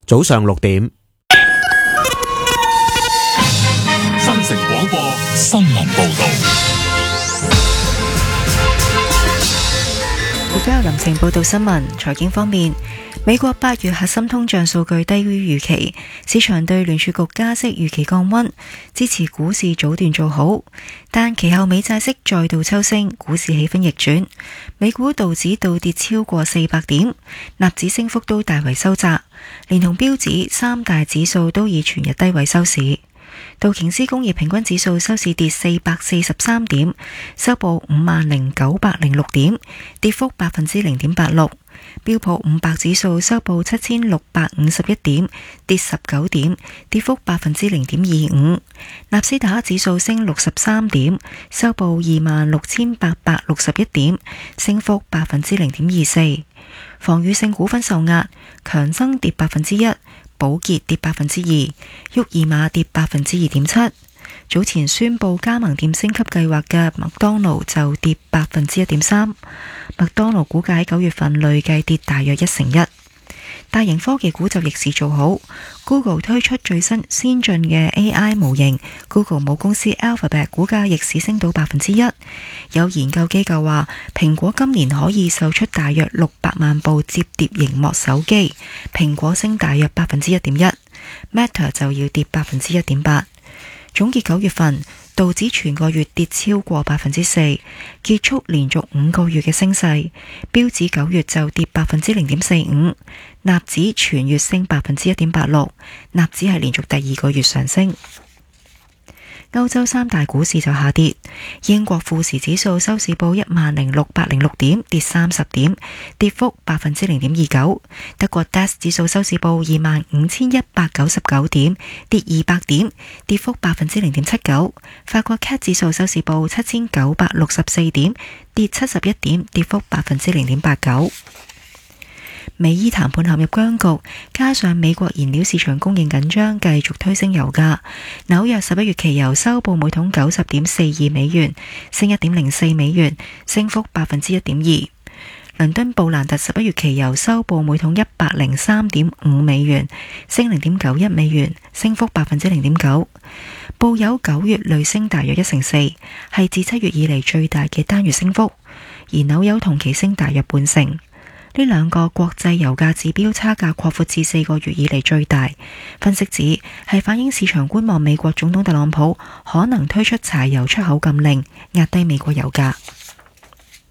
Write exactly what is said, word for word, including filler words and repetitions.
早上六點。 新城廣播新聞報道。 而家由林晴報道新聞。財經方面，美國八月核心通脹數據低於預期，市場對聯儲局加息預期降溫，支持股市早段做好，但其後美債息再度抽升，股市氣氛逆轉，美股道指倒跌超過四百點，納指升幅都大為收窄，連同標指三大指數都以全日低位收市。道瓊斯工業平均指數收市跌四百四十三點，收報五萬零九百零六點，跌幅百分之零點八六。標普五百指數收報七千六百五十一點，跌十九點，跌幅百分之零點二五。納斯達克指數升六十三點，收報二萬六千八百六十一點，升幅百分之零點二四。防禦性股份受壓，強生跌百分之一。寶潔跌百分之二，沃爾瑪跌百分之二點七。早前宣布加盟店升級計劃嘅麥當勞就跌百分之一點三。麥當勞股價喺九月份累計跌大約一成一。大型科技股就逆市做好 ，Google 推出最新先進嘅 A I 模型 ，Google 母公司 Alphabet 股價逆市升到百分之一。有研究機構話，蘋果今年可以售出大約六百萬部摺疊螢幕手機，蘋果升大約百分之一點一 ，Meta 就要跌百分之一點八。總結九月份，道指全個月跌超過百分之四，結束連續五個月嘅升勢。標指九月就跌百分之零點四五，納指全月升百分之一點八六，納指係連續第二個月上升。歐洲三大股市就下跌，英國富時指數收市報一萬零六百零六點，跌三十點，跌幅百分之零點二九。德國 D A X 指數收市報二萬五千一百九十九點，跌二百點，跌幅百分之零點七九。法國 C A C 指數收市報七千九百六十四點，跌七十一點，跌幅百分之零點八九。美伊談判陷入僵局，加上美國燃料市場供應緊張，繼續推升油價。紐約十一月期油收報每桶九十點四二美元，升一點零四美元，升幅百分之一點二。倫敦布蘭特十一月期油收報每桶一百零三點五美元，升零點九一美元，升幅百分之零點九。布油九月累升大約一成四，係自七月以嚟最大嘅單月升幅，而紐油同期升大約半成。呢兩個國際油價指標差價擴闊至四個月以嚟最大，分析指係反映市場觀望美國總統特朗普可能推出柴油出口禁令，壓低美國油價。